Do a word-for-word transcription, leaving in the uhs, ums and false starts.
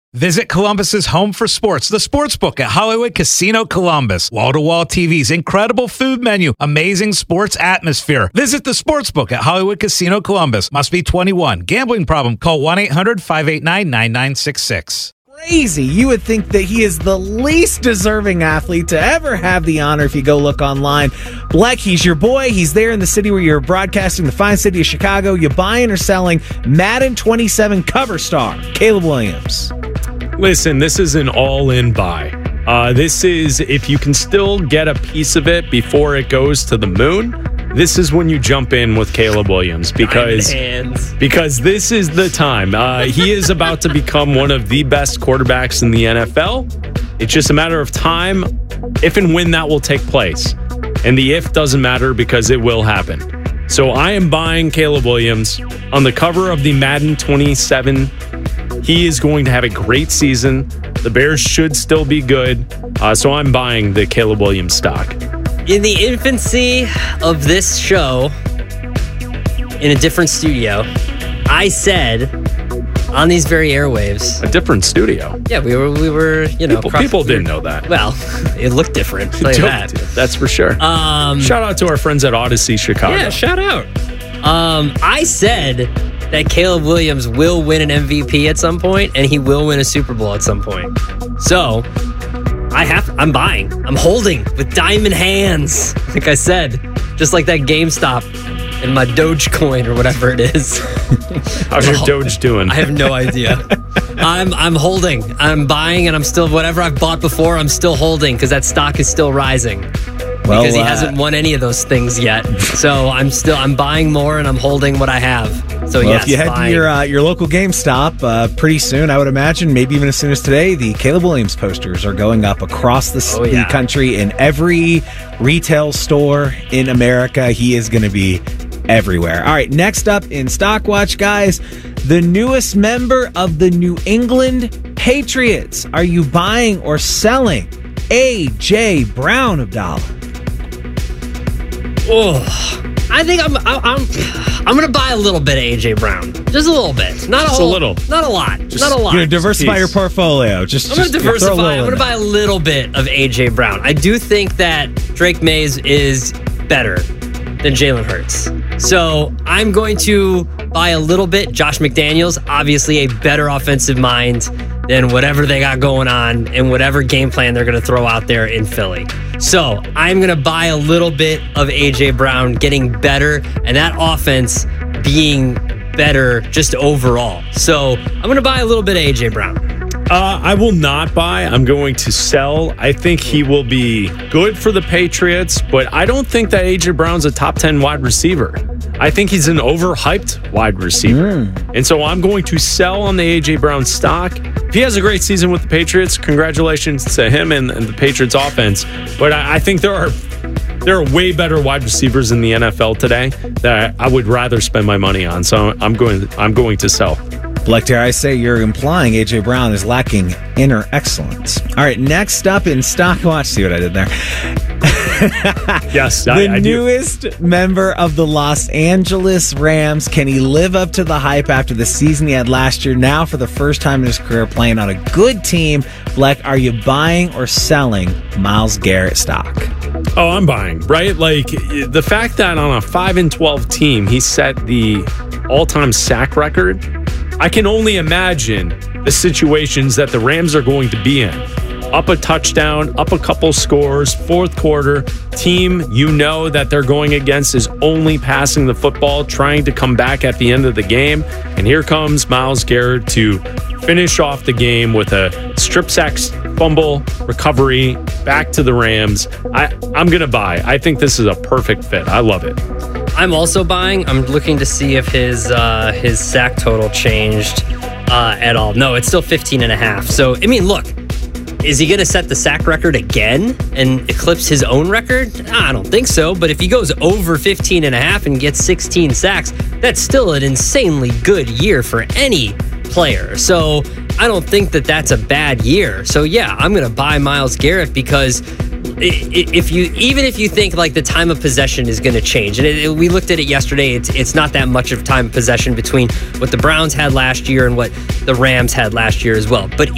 Visit Columbus's home for sports, the Sportsbook at Hollywood Casino Columbus. Wall-to-wall T Vs, incredible food menu, amazing sports atmosphere. Visit the Sportsbook at Hollywood Casino Columbus. Must be twenty-one. Gambling problem? Call one eight hundred five eight nine nine nine six six. Crazy. You would think that he is the least deserving athlete to ever have the honor if you go look online. Bleck, he's your boy. He's there in the city where you're broadcasting, the fine city of Chicago. You buying or selling Madden twenty-seven cover star, Caleb Williams? Listen, this is an all-in buy. Uh, this is, if you can still get a piece of it before it goes to the moon, this is when you jump in with Caleb Williams because, because this is the time. Uh, he is about to become one of the best quarterbacks in the N F L. It's just a matter of time if and when that will take place. And the if doesn't matter because it will happen. So I am buying Caleb Williams on the cover of the Madden twenty-seven. He is going to have a great season. The Bears should still be good. Uh, so I'm buying the Caleb Williams stock. In the infancy of this show, in a different studio, I said on these very airwaves. A different studio? Yeah, we were, we were you know. People, people didn't know that. Well, it looked different. I'll tell you that. That's for sure. Um, shout out to our friends at Odyssey Chicago. Yeah, shout out. Um, I said that Caleb Williams will win an M V P at some point, and he will win a Super Bowl at some point. So, I have, I'm buying. I'm holding with diamond hands, like I said, just like that GameStop and my Dogecoin or whatever it is. How's your Doge doing? I have no idea. I'm I'm holding. I'm buying, and I'm still, whatever I've bought before, I'm still holding because that stock is still rising. Well, because he uh, hasn't won any of those things yet. So I'm still I'm buying more and I'm holding what I have. So well, yes, if you head buying. to your uh, your local GameStop uh, pretty soon, I would imagine, maybe even as soon as today, the Caleb Williams posters are going up across the, oh, yeah. the country in every retail store in America. He is going to be everywhere. All right, next up in Stockwatch, guys, the newest member of the New England Patriots. Are you buying or selling A J. Brown, Abdallah? Oh, I think I'm I'm I'm gonna buy a little bit of A J. Brown, just a little bit, not just a, whole, a little, not a lot, just, not a lot. You're gonna diversify your portfolio. Just I'm just, gonna diversify. I'm gonna in buy a little bit of A J. Brown. I do think that Drake Mays is better than Jalen Hurts, so I'm going to buy a little bit. Josh McDaniels, obviously a better offensive mind than whatever they got going on and whatever game plan they're going to throw out there in Philly. So I'm going to buy a little bit of A J. Brown getting better and that offense being better just overall. So I'm going to buy a little bit of A J. Brown. Uh, I will not buy. I'm going to sell. I think he will be good for the Patriots, but I don't think that A J. Brown's a top ten wide receiver. I think he's an overhyped wide receiver. Mm. And so I'm going to sell on the A J. Brown stock. If he has a great season with the Patriots, congratulations to him and, and the Patriots offense. But I, I think there are there are way better wide receivers in the N F L today that I would rather spend my money on. So I'm going I'm going to sell. Black, dare I say you're implying A J. Brown is lacking inner excellence. All right, next up in Stockwatch, see what I did there? Yes, the I, I newest do. member of the Los Angeles Rams. Can he live up to the hype after the season he had last year? Now, for the first time in his career, playing on a good team. Black, are you buying or selling Myles Garrett stock? Oh, I'm buying, right? Like, the fact that on a five and twelve team, he set the all-time sack record, I can only imagine the situations that the Rams are going to be in. Up a touchdown, up a couple scores, fourth quarter, team you know that they're going against is only passing the football, trying to come back at the end of the game. And here comes Myles Garrett to finish off the game with a strip sack fumble recovery back to the Rams. I, I'm going to buy. I think this is a perfect fit. I love it. I'm also buying. I'm looking to see if his uh, his sack total changed uh, at all. No, it's still fifteen and a half. So, I mean, look, is he going to set the sack record again and eclipse his own record? I don't think so. But if he goes over fifteen and a half and gets sixteen sacks, that's still an insanely good year for any player. So I don't think that that's a bad year. So yeah, I'm going to buy Myles Garrett because if you even if you think like the time of possession is going to change, and it, it, we looked at it yesterday, it's it's not that much of time of possession between what the Browns had last year and what the Rams had last year as well. But